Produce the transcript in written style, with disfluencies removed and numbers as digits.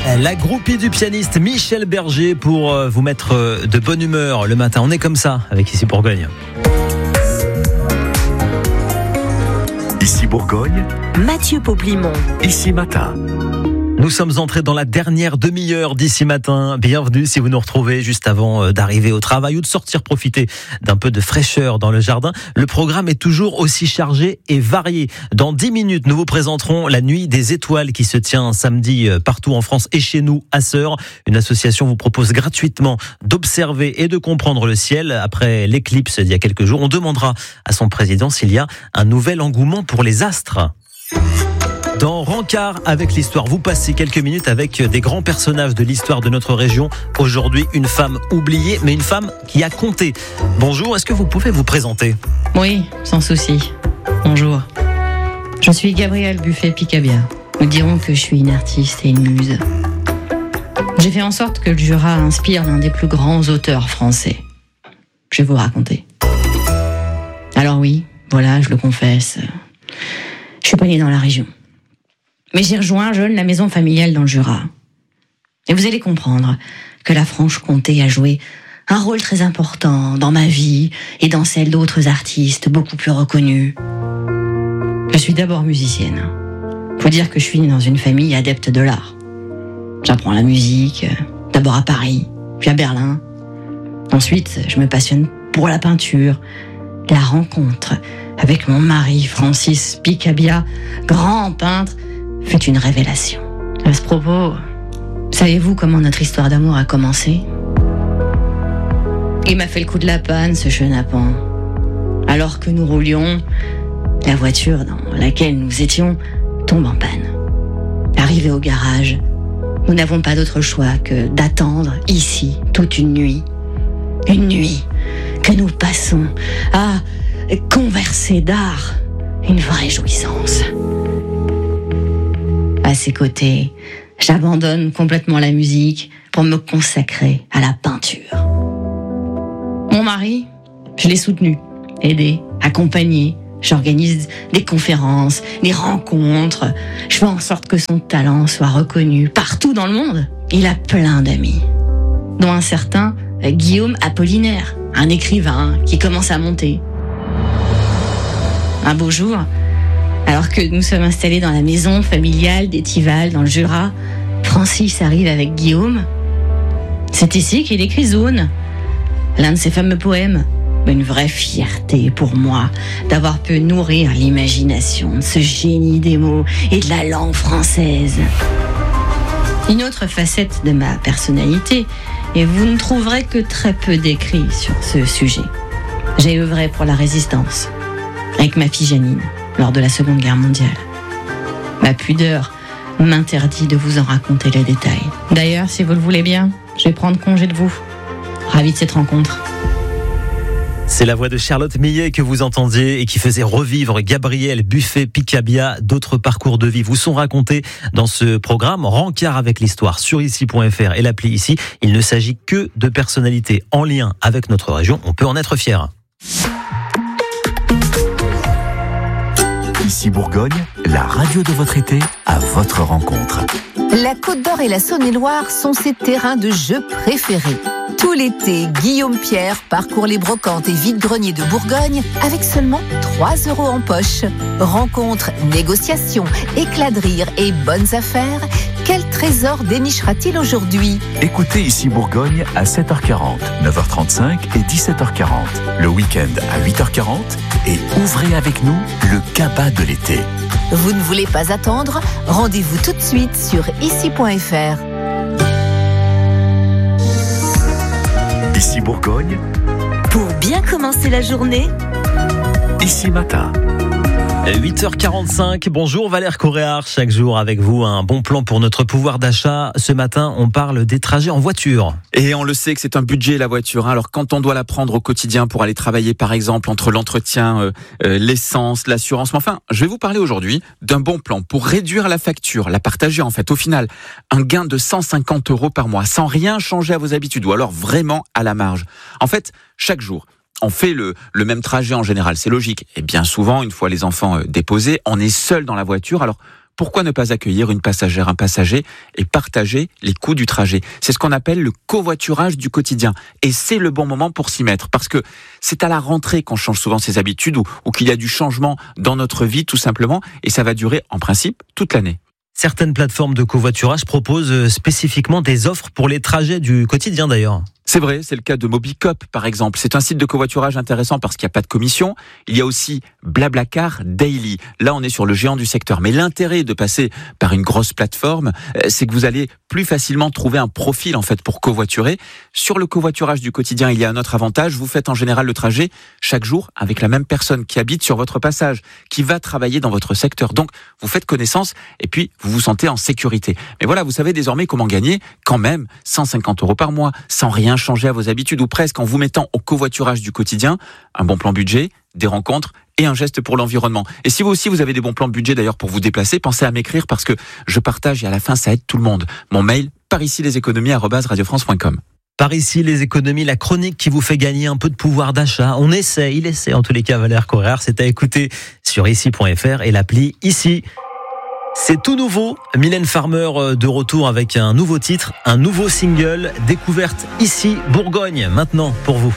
La groupie du pianiste Michel Berger pour vous mettre de bonne humeur le matin. On est comme ça avec Ici Bourgogne. Ici Bourgogne, Mathieu Poplimon. Ici Matin. Nous sommes entrés dans la dernière demi-heure d'Ici Matin. Bienvenue si vous nous retrouvez juste avant d'arriver au travail ou de sortir profiter d'un peu de fraîcheur dans le jardin. Le programme est toujours aussi chargé et varié. Dans 10 minutes, nous vous présenterons la Nuit des Étoiles qui se tient samedi partout en France et chez nous à Sœurs. Une association vous propose gratuitement d'observer et de comprendre le ciel. Après l'éclipse d'il y a quelques jours, on demandera à son président s'il y a un nouvel engouement pour les astres. Dans Rencard avec l'histoire, vous passez quelques minutes avec des grands personnages de l'histoire de notre région. Aujourd'hui, une femme oubliée, mais une femme qui a compté. Bonjour, est-ce que vous pouvez vous présenter ? Oui, sans souci. Bonjour. Je suis Gabrielle Buffet-Picabia. Nous dirons que je suis une artiste et une muse. J'ai fait en sorte que le Jura inspire l'un des plus grands auteurs français. Je vais vous raconter. Alors oui, voilà, je le confesse. Je suis pas née dans la région. Mais j'ai rejoint jeune la maison familiale dans le Jura. Et vous allez comprendre que la Franche-Comté a joué un rôle très important dans ma vie et dans celle d'autres artistes beaucoup plus reconnus. Je suis d'abord musicienne. Faut dire que je suis née dans une famille adepte de l'art. J'apprends la musique, d'abord à Paris, puis à Berlin. Ensuite, je me passionne pour la peinture. La rencontre avec mon mari, Francis Picabia, grand peintre, fut une révélation. À ce propos, savez-vous comment notre histoire d'amour a commencé ? Il m'a fait le coup de la panne, ce chenapan. Alors que nous roulions, la voiture dans laquelle nous étions tombe en panne. Arrivé au garage, nous n'avons pas d'autre choix que d'attendre ici toute une nuit. Une nuit que nous passons à converser d'art. Une vraie jouissance. À ses côtés, j'abandonne complètement la musique pour me consacrer à la peinture. Mon mari, je l'ai soutenu, aidé, accompagné. J'organise des conférences, des rencontres. Je fais en sorte que son talent soit reconnu partout dans le monde. Il a plein d'amis, dont un certain Guillaume Apollinaire, un écrivain qui commence à monter. Un beau jour, alors que nous sommes installés dans la maison familiale d'Étival, dans le Jura, Francis arrive avec Guillaume. C'est ici qu'il écrit Zone, l'un de ses fameux poèmes. Une vraie fierté pour moi d'avoir pu nourrir l'imagination de ce génie des mots et de la langue française. Une autre facette de ma personnalité, et vous ne trouverez que très peu d'écrits sur ce sujet. J'ai œuvré pour la résistance, avec ma fille Janine, lors de la Seconde Guerre mondiale. Ma pudeur m'interdit de vous en raconter les détails. D'ailleurs, si vous le voulez bien, je vais prendre congé de vous. Ravi de cette rencontre. C'est la voix de Charlotte Millet que vous entendiez et qui faisait revivre Gabrielle Buffet-Picabia. D'autres parcours de vie vous sont racontés dans ce programme Rencard avec l'histoire sur ici.fr et l'appli Ici. Il ne s'agit que de personnalités en lien avec notre région. On peut en être fier. Ici Bourgogne, la radio de votre été à votre rencontre. La Côte d'Or et la Saône-et-Loire sont ses terrains de jeu préférés. Tout l'été, Guillaume Pierre parcourt les brocantes et vides-greniers de Bourgogne avec seulement 3 € en poche. Rencontres, négociations, éclats de rire et bonnes affaires. Quel trésor dénichera-t-il aujourd'hui ? Écoutez Ici Bourgogne à 7h40, 9h35 et 17h40. Le week-end à 8h40 et ouvrez avec nous le cabas de l'été. Vous ne voulez pas attendre ? Rendez-vous tout de suite sur ici.fr. Ici Bourgogne, Pour bien commencer la journée, Ici Matin. 8h45, bonjour Valère Coréard, chaque jour avec vous un bon plan pour notre pouvoir d'achat. Ce matin, on parle des trajets en voiture. Et on le sait que c'est un budget la voiture. Alors quand on doit la prendre au quotidien pour aller travailler par exemple, entre l'entretien, l'essence, l'assurance, mais enfin, je vais vous parler aujourd'hui d'un bon plan pour réduire la facture, la partager en fait. Au final, un gain de 150 € par mois sans rien changer à vos habitudes ou alors vraiment à la marge. En fait, chaque jour, on fait le même trajet en général, c'est logique. Et bien souvent, une fois les enfants déposés, on est seul dans la voiture. Alors, pourquoi ne pas accueillir une passagère, un passager et partager les coûts du trajet? C'est ce qu'on appelle le covoiturage du quotidien. Et c'est le bon moment pour s'y mettre, parce que c'est à la rentrée qu'on change souvent ses habitudes ou qu'il y a du changement dans notre vie tout simplement, et ça va durer en principe toute l'année. Certaines plateformes de covoiturage proposent spécifiquement des offres pour les trajets du quotidien d'ailleurs. C'est vrai, c'est le cas de Mobicop par exemple. C'est un site de covoiturage intéressant parce qu'il n'y a pas de commission. Il y a aussi Blablacar Daily. Là, on est sur le géant du secteur. Mais l'intérêt de passer par une grosse plateforme, c'est que vous allez plus facilement trouver un profil en fait pour covoiturer. Sur le covoiturage du quotidien, il y a un autre avantage. Vous faites en général le trajet chaque jour avec la même personne qui habite sur votre passage, qui va travailler dans votre secteur. Donc, vous faites connaissance et puis vous vous sentez en sécurité. Mais voilà, vous savez désormais comment gagner quand même 150 € par mois sans rien changer à vos habitudes ou presque en vous mettant au covoiturage du quotidien, un bon plan budget, des rencontres et un geste pour l'environnement. Et si vous aussi vous avez des bons plans budget d'ailleurs pour vous déplacer, pensez à m'écrire parce que je partage et à la fin ça aide tout le monde. Mon mail paricileséconomies@radiofrance.com. Par ici, les économies, la chronique qui vous fait gagner un peu de pouvoir d'achat. Il essaie en tous les cas, Valère Correa. C'est à écouter sur ici.fr et l'appli Ici. C'est tout nouveau. Mylène Farmer de retour avec un nouveau titre, un nouveau single, découverte ici, Bourgogne, maintenant pour vous.